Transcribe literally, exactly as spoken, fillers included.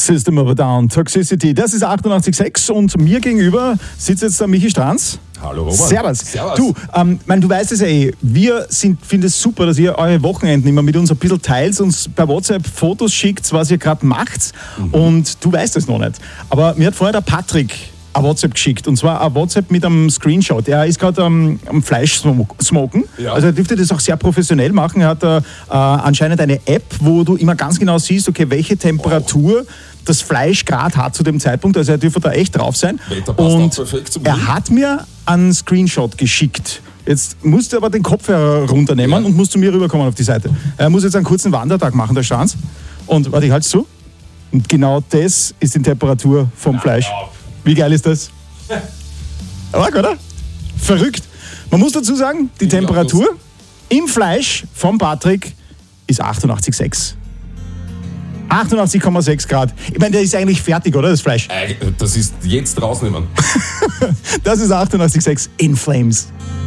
System of a Down, Toxicity. Das ist achtundachtzig Komma sechs und mir gegenüber sitzt jetzt der Michi Stranz. Hallo Robert. Servus. Servus. Du, ähm, mein, du weißt es ja eh, wir finden es super, dass ihr eure Wochenenden immer mit uns ein bisschen teilt, uns per WhatsApp Fotos schickt, was ihr gerade macht. Mhm. Und du weißt es noch nicht. Aber mir hat vorher der Patrick ein WhatsApp geschickt. Und zwar ein WhatsApp mit einem Screenshot. Er ist gerade am, am Fleisch smoken. Ja. Also er dürfte das auch sehr professionell machen. Er hat äh, anscheinend eine App, wo du immer ganz genau siehst, okay, welche Temperatur oh. das Fleisch gerade hat zu dem Zeitpunkt. Also er dürfte da echt drauf sein. Wetter passt und auch perfekt zum er hat mir einen Screenshot geschickt. Jetzt musst du aber den Kopfhörer runternehmen ja. und musst zu mir rüberkommen auf die Seite. Er muss jetzt einen kurzen Wandertag machen, der Stranz. Und warte, ich halte es zu. Und genau das ist die Temperatur vom ja, Fleisch. Ja. Wie geil ist das? Arg, oder? Verrückt. Man muss dazu sagen, die ich Temperatur im Fleisch von Patrick ist achtundachtzig Komma sechs. achtundachtzig Komma sechs Grad. Ich meine, der ist eigentlich fertig, oder, das Fleisch? Das ist jetzt rausnehmen. Das ist achtundachtzig Komma sechs in Flames.